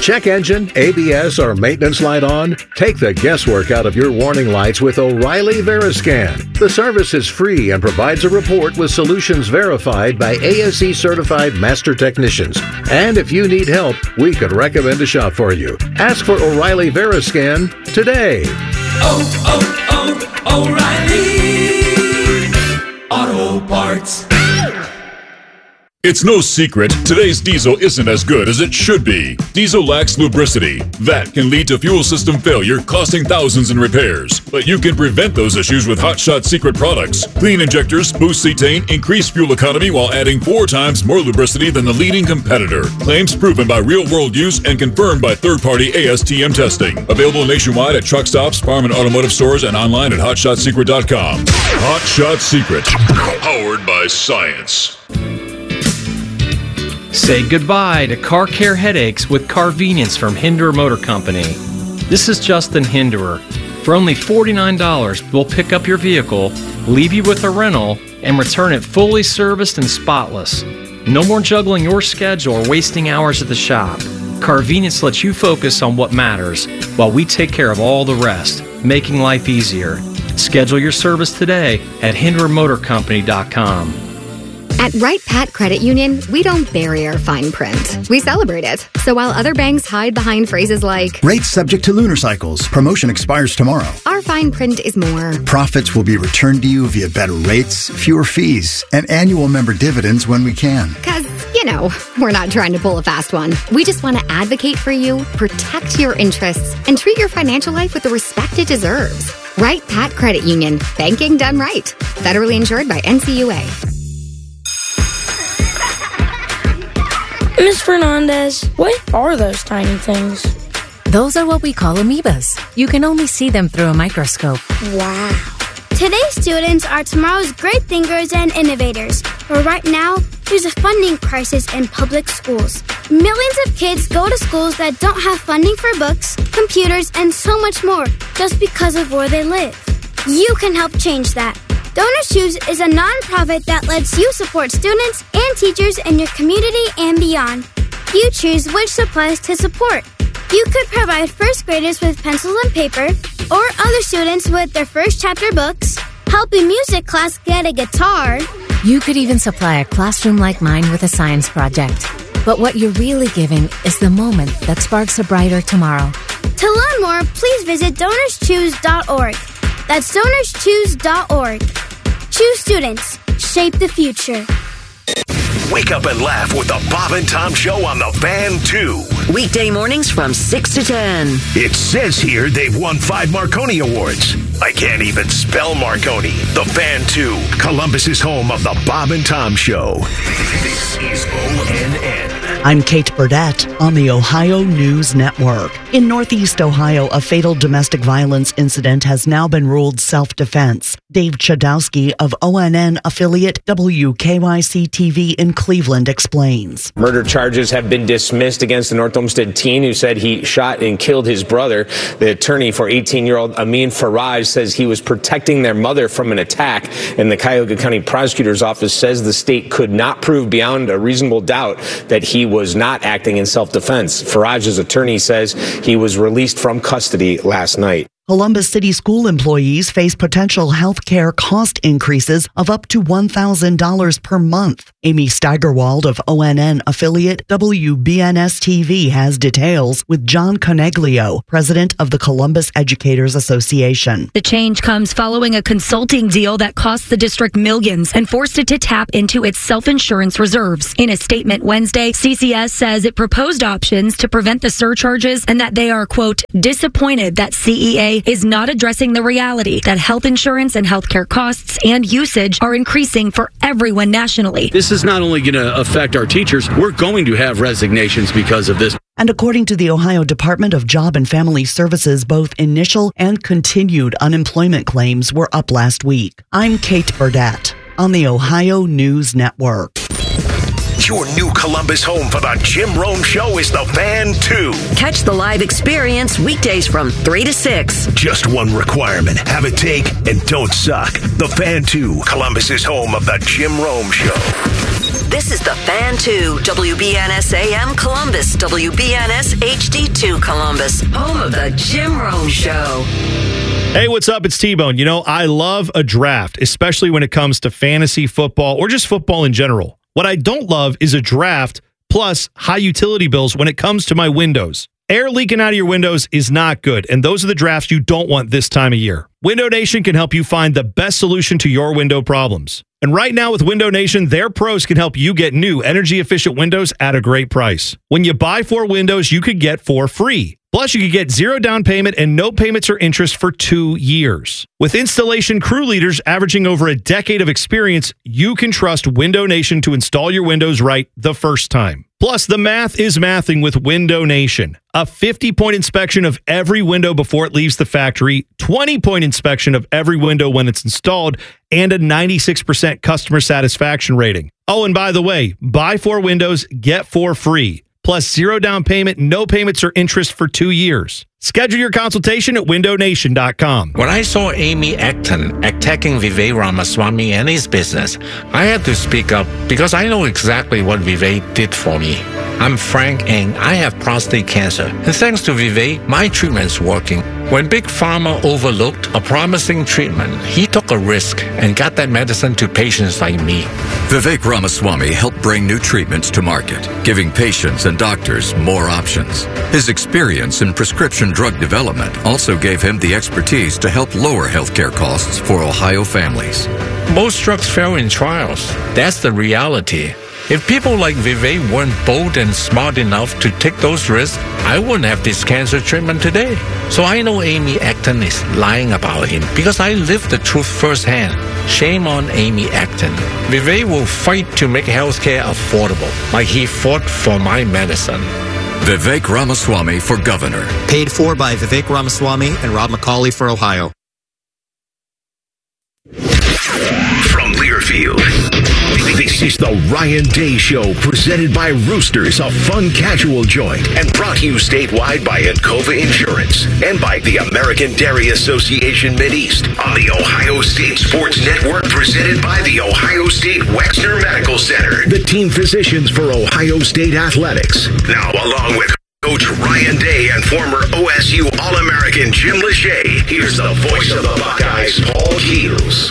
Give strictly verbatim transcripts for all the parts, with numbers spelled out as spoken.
check engine, A B S, or maintenance light on? Take the guesswork out of your warning lights with O'Reilly Veriscan. The service is free and provides a report with solutions verified by A S E certified master technicians. And if you need help, we could recommend a shop for you. Ask for O'Reilly Veriscan today. Oh, oh, oh, O'Reilly Auto Parts. It's no secret, today's diesel isn't as good as it should be. Diesel lacks lubricity. That can lead to fuel system failure, costing thousands in repairs. But you can prevent those issues with Hot Shot Secret products. Clean injectors, boost cetane, increase fuel economy while adding four times more lubricity than the leading competitor. Claims proven by real-world use and confirmed by third-party A S T M testing. Available nationwide at truck stops, farm and automotive stores, and online at hot shot secret dot com. Hot Shot Secret. Powered by science. Say goodbye to car care headaches with Carvenience from Hinderer Motor Company. This is Justin Hinderer. For only forty-nine dollars, we'll pick up your vehicle, leave you with a rental, and return it fully serviced and spotless. No more juggling your schedule or wasting hours at the shop. Carvenience lets you focus on what matters, while we take care of all the rest, making life easier. Schedule your service today at hinderer motor company dot com. At Wright Pat Credit Union, we don't bury our fine print. We celebrate it. So while other banks hide behind phrases like, rates subject to lunar cycles, promotion expires tomorrow, our fine print is more, profits will be returned to you via better rates, fewer fees, and annual member dividends when we can. Because, you know, we're not trying to pull a fast one. We just want to advocate for you, protect your interests, and treat your financial life with the respect it deserves. Wright Pat Credit Union. Banking done right. Federally insured by N C U A. Miss Fernandez, what are those tiny things? Those are what we call amoebas. You can only see them through a microscope. Wow. Today's students are tomorrow's great thinkers and innovators. But right now, there's a funding crisis in public schools. Millions of kids go to schools that don't have funding for books, computers, and so much more just because of where they live. You can help change that. Donors Choose is a nonprofit that lets you support students and teachers in your community and beyond. You choose which supplies to support. You could provide first graders with pencils and paper, or other students with their first chapter books, help a music class get a guitar. You could even supply a classroom like mine with a science project. But what you're really giving is the moment that sparks a brighter tomorrow. To learn more, please visit donors choose dot org. That's donors choose dot org. Choose students. Shape the future. Wake up and laugh with the Bob and Tom Show on the Fan two. Weekday mornings from six to ten. It says here they've won five Marconi Awards. I can't even spell Marconi. The Fan two, Columbus's home of the Bob and Tom Show. This is O N N. I'm Kate Burdett on the Ohio News Network. In Northeast Ohio, a fatal domestic violence incident has now been ruled self-defense. Dave Chodowski of O N N affiliate W K Y C T V in Cleveland explains. Murder charges have been dismissed against the North Olmsted teen who said he shot and killed his brother. The attorney for eighteen-year-old Amin Faraj says he was protecting their mother from an attack, and the Cuyahoga County Prosecutor's Office says the state could not prove beyond a reasonable doubt that he was not acting in self-defense. Faraj's attorney says he was released from custody last night. Columbus City school employees face potential health care cost increases of up to one thousand dollars per month. Amy Steigerwald of O N N affiliate W B N S T V has details with John Coneglio, president of the Columbus Educators Association. The change comes following a consulting deal that cost the district millions and forced it to tap into its self-insurance reserves. In a statement Wednesday, C C S says it proposed options to prevent the surcharges and that they are, quote, disappointed that C E A is not addressing the reality that health insurance and healthcare costs and usage are increasing for everyone nationally. This is not only going to affect our teachers, we're going to have resignations because of this. And according to the Ohio Department of Job and Family Services, both initial and continued unemployment claims were up last week. I'm Kate Burdett on the Ohio News Network. Your new Columbus home for the Jim Rome Show is the Fan two. Catch the live experience weekdays from three to six. Just one requirement. Have a take and don't suck. The Fan two, Columbus's home of the Jim Rome Show. This is the Fan two, W B N S A M Columbus, W B N S H D two Columbus, home of the Jim Rome Show. Hey, what's up? It's T-Bone. You know, I love a draft, especially when it comes to fantasy football or just football in general. What I don't love is a draft plus high utility bills when it comes to my windows. Air leaking out of your windows is not good, and those are the drafts you don't want this time of year. Window Nation can help you find the best solution to your window problems. And right now with Window Nation, their pros can help you get new energy-efficient windows at a great price. When you buy four windows, you could get four free. Plus, you could get zero down payment and no payments or interest for two years. With installation crew leaders averaging over a decade of experience, you can trust Window Nation to install your windows right the first time. Plus, the math is mathing with Window Nation. A fifty-point inspection of every window before it leaves the factory, twenty-point inspection of every window when it's installed, and a ninety-six percent customer satisfaction rating. Oh, and by the way, buy four windows, get four free. Plus zero down payment, no payments or interest for two years. Schedule your consultation at window nation dot com. When I saw Amy Acton attacking Vivek Ramaswamy and his business, I had to speak up because I know exactly what Vivek did for me. I'm Frank and I have prostate cancer. And thanks to Vivek, my treatment's working. When Big Pharma overlooked a promising treatment, he took a risk and got that medicine to patients like me. Vivek Ramaswamy helped bring new treatments to market, giving patients and doctors more options. His experience in prescription drug development also gave him the expertise to help lower healthcare costs for Ohio families. Most drugs fail in trials. That's the reality. If people like Vivek weren't bold and smart enough to take those risks, I wouldn't have this cancer treatment today. So I know Amy Acton is lying about him because I lived the truth firsthand. Shame on Amy Acton. Vivek will fight to make healthcare affordable, like he fought for my medicine. Vivek Ramaswamy for governor. Paid for by Vivek Ramaswamy and Rob McCauley for Ohio. From Learfield, this is the Ryan Day Show, presented by Roosters, a fun casual joint, and brought to you statewide by Encova Insurance and by the American Dairy Association Mideast on the Ohio State Sports Network, presented by the Ohio State Wexner Medical Center, the team physicians for Ohio State Athletics. Now, along with Coach Ryan Day and former O S U All-American Jim Lachey, here's the voice of the Buckeyes, Paul Keels.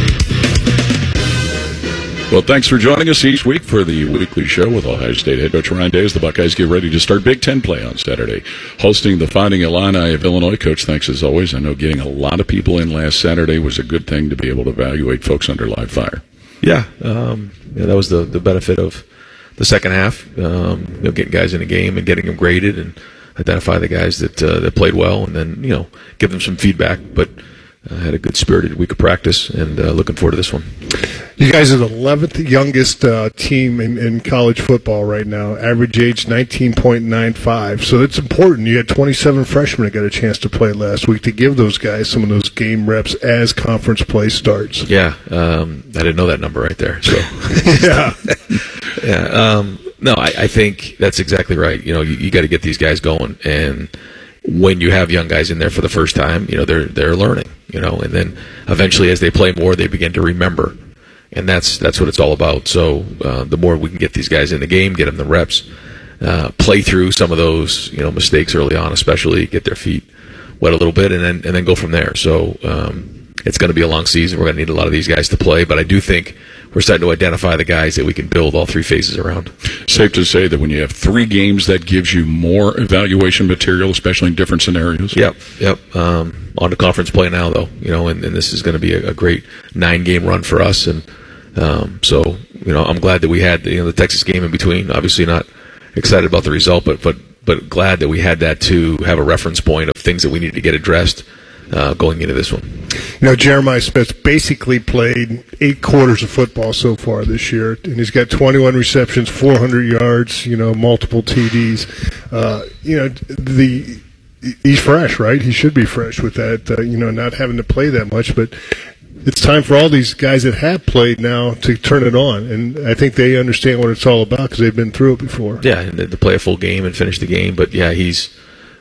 Well, thanks for joining us each week for the weekly show with Ohio State head coach Ryan Day as the Buckeyes get ready to start Big Ten play on Saturday. Hosting the Fighting Illini of Illinois. Coach, thanks as always. I know getting a lot of people in last Saturday was a good thing to be able to evaluate folks under live fire. Yeah, um, yeah that was the, the benefit of the second half, um, you know, getting guys in the game and getting them graded and identify the guys that uh, that played well, and then, you know, give them some feedback. But uh, had a good spirited week of practice, and uh, looking forward to this one. You guys are the eleventh youngest uh, team in, in college football right now. Average age nineteen point nine five. So it's important. You had twenty-seven freshmen that got a chance to play last week to give those guys some of those game reps as conference play starts. Yeah, um, I didn't know that number right there. So yeah, yeah. Um, no, I, I think that's exactly right. You know, you, you got to get these guys going, and when you have young guys in there for the first time, you know, they're they're learning. You know, and then eventually, as they play more, they begin to remember. And that's that's what it's all about. So uh, the more we can get these guys in the game, get them the reps, uh, play through some of those, you know, mistakes early on, especially get their feet wet a little bit, and then and then go from there. So um, it's going to be a long season. We're going to need a lot of these guys to play, but I do think we're starting to identify the guys that we can build all three phases around. Safe to say that when you have three games, that gives you more evaluation material, especially in different scenarios. Yep, yep. Um, on to conference play now, though, you know, and, and this is going to be a, a great nine-game run for us, and um, so you know, I'm glad that we had you know the Texas game in between. Obviously, not excited about the result, but but but glad that we had that to have a reference point of things that we needed to get addressed uh, going into this one. You know, Jeremiah Smith basically played eight quarters of football so far this year, and he's got twenty-one receptions, four hundred yards, you know, multiple T Ds. Uh, you know, the he's fresh, right? He should be fresh with that, uh, you know, not having to play that much. But it's time for all these guys that have played now to turn it on, and I think they understand what it's all about because they've been through it before. Yeah, and to play a full game and finish the game. But, yeah, he's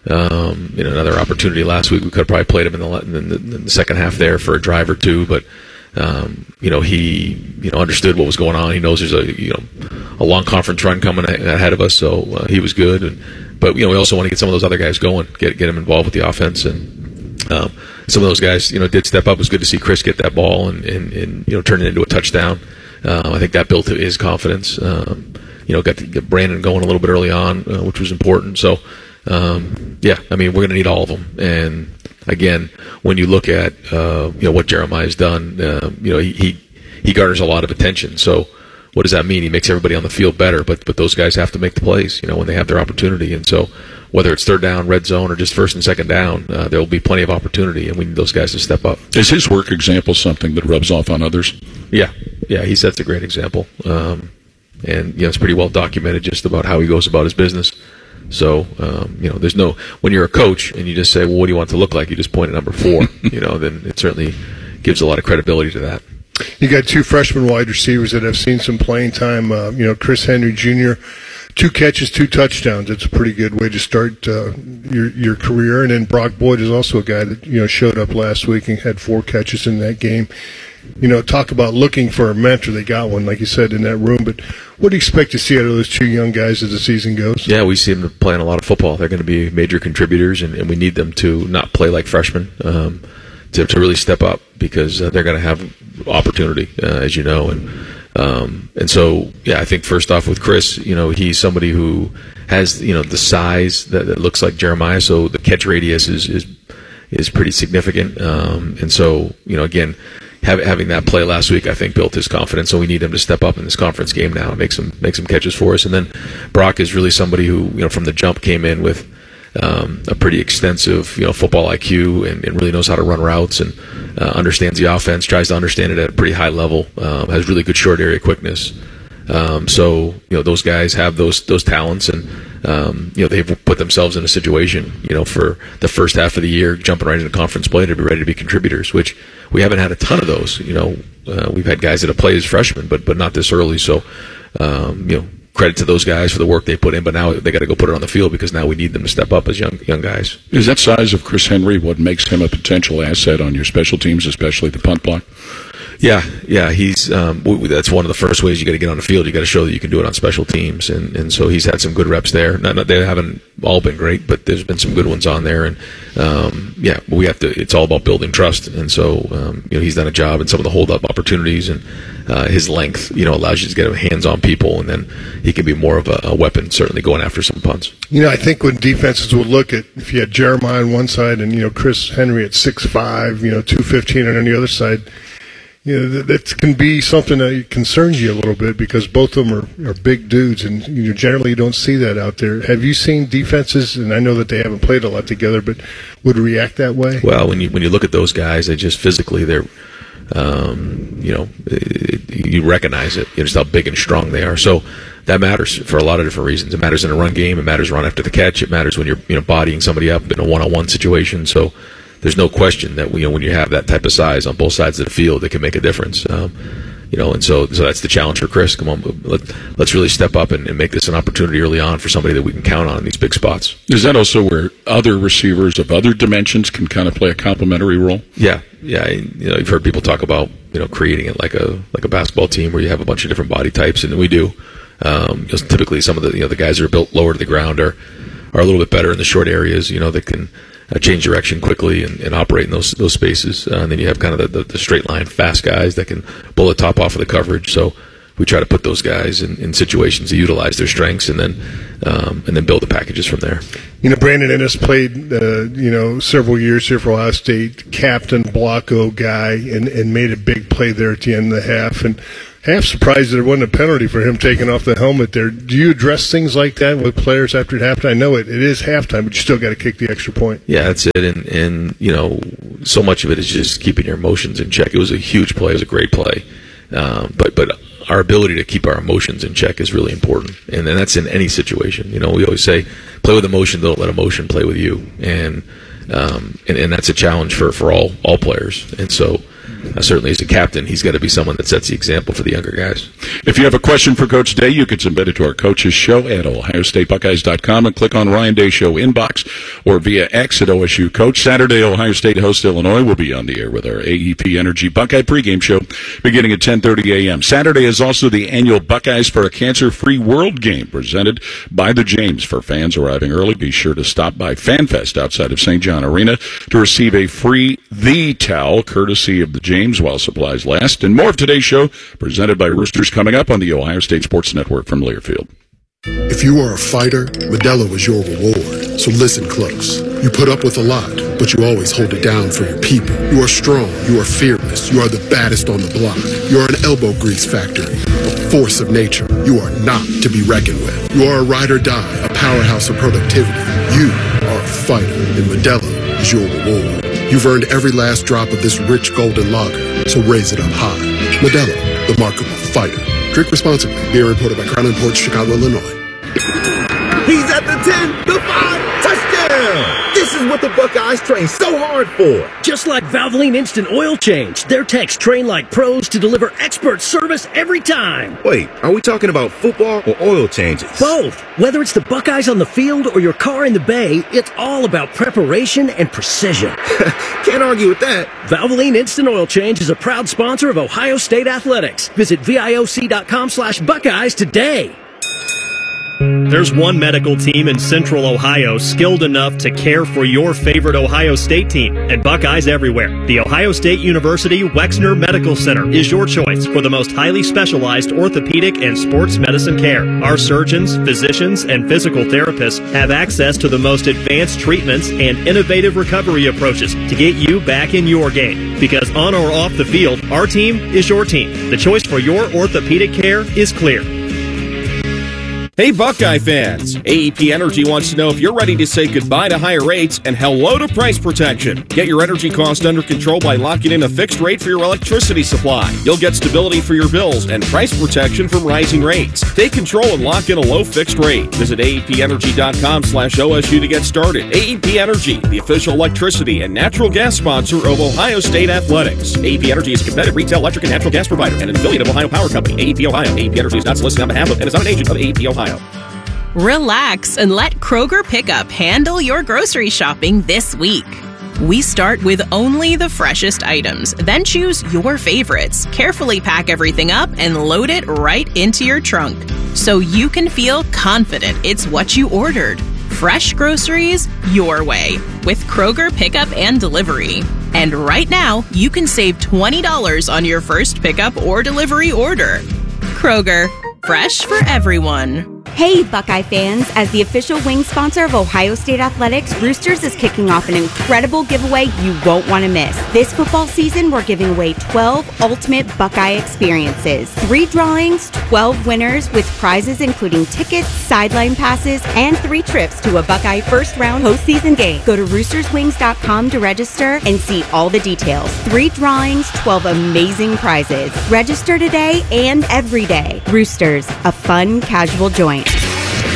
um, you know, another opportunity last week. We could have probably played him in the, in the, in the second half there for a drive or two, but um, you know, he, you know, understood what was going on. He knows there's a, you know, a long conference run coming ahead of us, so uh, he was good. And, but, you know, we also want to get some of those other guys going, get get them involved with the offense. And um, some of those guys, you know, did step up. It was good to see Chris get that ball and, and, and you know, turn it into a touchdown. Uh, I think that built his confidence. Um, you know, got to get Brandon going a little bit early on, uh, which was important. So, um, yeah, I mean, we're going to need all of them. And again, when you look at uh, you know what Jeremiah's done, uh, you know, he, he he garners a lot of attention. So, what does that mean? He makes everybody on the field better, but but those guys have to make the plays, you know, when they have their opportunity. And so, whether it's third down, red zone, or just first and second down, uh, there will be plenty of opportunity, and we need those guys to step up. Is his work example something that rubs off on others? Yeah, yeah, he sets a great example. Um, And, you know, it's pretty well documented just about how he goes about his business. So, um, you know, there's no, when you're a coach and you just say, well, what do you want to look like? You just point at number four, you know, then it certainly gives a lot of credibility to that. You got two freshman wide receivers that have seen some playing time. Uh, you know, Chris Henry Junior, two catches, two touchdowns. It's a pretty good way to start uh, your your career. And then Brock Boyd is also a guy that, you know, showed up last week and had four catches in that game. You know, talk about looking for a mentor. They got one, like you said, in that room. But what do you expect to see out of those two young guys as the season goes? Yeah, we see them playing a lot of football. They're going to be major contributors, and, and we need them to not play like freshmen, um, to, to really step up, because uh, they're going to have opportunity, uh, as you know. And um, and so, yeah, I think first off with Chris, you know, he's somebody who has, you know, the size that, that looks like Jeremiah, so the catch radius is is, is pretty significant. Um, and so, you know, again, having that play last week, I think, built his confidence. So we need him to step up in this conference game now and make some make some catches for us. And then Brock is really somebody who, you know, from the jump came in with um, a pretty extensive, you know, football I Q and, and really knows how to run routes and uh, understands the offense, tries to understand it at a pretty high level, um, has really good short area quickness. Um, so, you know, those guys have those those talents, and um, you know, they've put themselves in a situation, you know, for the first half of the year, jumping right into conference play to be ready to be contributors, which we haven't had a ton of those. You know, uh, we've had guys that have played as freshmen, but but not this early. So, um, you know, credit to those guys for the work they put in. But now they got to go put it on the field, because now we need them to step up as young young guys. Is that size of Chris Henry what makes him a potential asset on your special teams, especially the punt block? Yeah, yeah, he's um, that's one of the first ways you got to get on the field. You got to show that you can do it on special teams, and, and so he's had some good reps there. Not, not they haven't all been great, but there's been some good ones on there. And um, yeah, we have to. It's all about building trust, and so um, you know, he's done a job in some of the hold up opportunities, and uh, his length, you know, allows you to get him hands on people, and then he can be more of a, a weapon, certainly going after some punts. You know, I think when defenses will look at, if you had Jeremiah on one side and, you know, Chris Henry at six five, you know, two fifteen, and on the other side, you know, that, that can be something that concerns you a little bit, because both of them are, are big dudes, and you know, generally you don't see that out there. Have you seen defenses, and I know that they haven't played a lot together, but would react that way? Well, when you when you look at those guys, they just physically, they're, um, you know, it, you recognize it. You know, just how big and strong they are. So that matters for a lot of different reasons. It matters in a run game. It matters run after the catch. It matters when you're, you know, bodying somebody up in a one-on-one situation. So there's no question that, you know, when you have that type of size on both sides of the field, it can make a difference. Um, you know, and so so that's the challenge for Chris. Come on, let, let's really step up and, and make this an opportunity early on for somebody that we can count on in these big spots. Is that also where other receivers of other dimensions can kind of play a complementary role? Yeah, yeah. You know, you've heard people talk about, you know, creating it like a like a basketball team where you have a bunch of different body types, and we do. Um, you know, typically, some of the, you know, the guys that are built lower to the ground are are a little bit better in the short areas. You know, that can Uh, change direction quickly and, and operate in those those spaces. Uh, and then you have kind of the, the, the straight line fast guys that can bullet top off of the coverage. So we try to put those guys in, in situations to utilize their strengths, and then um, and then build the packages from there. You know, Brandon Ennis played uh, you know several years here for Ohio State, captain, blocko guy, and, and made a big play there at the end of the half. And half surprised there wasn't a penalty for him taking off the helmet there. Do you address things like that with players after halftime? I know it, it is halftime, but you still got to kick the extra point. Yeah, that's it. And, and, you know, so much of it is just keeping your emotions in check. It was a huge play. It was a great play. Um, but but our ability to keep our emotions in check is really important. And, and that's in any situation. You know, we always say, play with emotion, don't let emotion play with you. And um, and, and that's a challenge for, for all, all players. And so uh, certainly as a captain, he's got to be someone that sets the example for the younger guys. If you have a question for Coach Day, you can submit it to our coaches show at ohio state buckeyes dot com and click on Ryan Day Show inbox or via X at O S U Coach. Saturday, Ohio State hosts Illinois. Will be on the air with our A E P Energy Buckeye pregame show beginning at ten thirty a.m. Saturday is also the annual Buckeyes for a Cancer-Free World Game presented by the James. For fans arriving early, be sure to stop by FanFest outside of Saint John Arena to receive a free The Towel courtesy of the James while supplies last. And more of today's show presented by Roosters coming up on the Ohio State Sports Network from Learfield. If you are a fighter, Modelo is your reward. So listen close. You put up with a lot, but you always hold it down for your people. You are strong. You are fearless. You are the baddest on the block. You are an elbow grease factory, a force of nature. You are not to be reckoned with. You are a ride or die, a powerhouse of productivity. You are a fighter, and Modelo is your reward. You've earned every last drop of this rich golden lager, so raise it up high. Modelo, the mark of a fighter. Drink responsibly. Beer imported by Crown Imports, Chicago, Illinois. He's at the ten, the five, touchdown! This is what the Buckeyes train so hard for. Just like Valvoline Instant Oil Change, their techs train like pros to deliver expert service every time. Wait, are we talking about football or oil changes? Both. Whether it's the Buckeyes on the field or your car in the bay, it's all about preparation and precision. Can't argue with that. Valvoline Instant Oil Change is a proud sponsor of Ohio State Athletics. Visit V I O C dot com slash Buckeyes today. There's one medical team in Central Ohio skilled enough to care for your favorite Ohio State team, and Buckeyes everywhere. The Ohio State University Wexner Medical Center is your choice for the most highly specialized orthopedic and sports medicine care. Our surgeons, physicians, and physical therapists have access to the most advanced treatments and innovative recovery approaches to get you back in your game. Because on or off the field, our team is your team. The choice for your orthopedic care is clear. Hey Buckeye fans, A E P Energy wants to know if you're ready to say goodbye to higher rates and hello to price protection. Get your energy cost under control by locking in a fixed rate for your electricity supply. You'll get stability for your bills and price protection from rising rates. Take control and lock in a low fixed rate. Visit A E P energy dot com slash O S U to get started. A E P Energy, the official electricity and natural gas sponsor of Ohio State Athletics. A E P Energy is a competitive retail electric and natural gas provider and an affiliate of Ohio Power Company. A E P Ohio. A E P Energy is not solicited on behalf of and is not an agent of A E P Ohio. Relax and let Kroger Pickup handle your grocery shopping this week. We start with only the freshest items, then choose your favorites, carefully pack everything up, and load it right into your trunk so you can feel confident it's what you ordered. Fresh groceries your way with Kroger Pickup and Delivery. And right now, you can save twenty dollars on your first pickup or delivery order. Kroger, fresh for everyone. Hey, Buckeye fans! As the official wing sponsor of Ohio State Athletics, Roosters is kicking off an incredible giveaway you won't want to miss. This football season, we're giving away twelve ultimate Buckeye experiences. Three drawings, twelve winners with prizes including tickets, sideline passes, and three trips to a Buckeye first-round postseason game. Go to roosters wings dot com to register and see all the details. Three drawings, twelve amazing prizes. Register today and every day. Roosters, a fun, casual joint.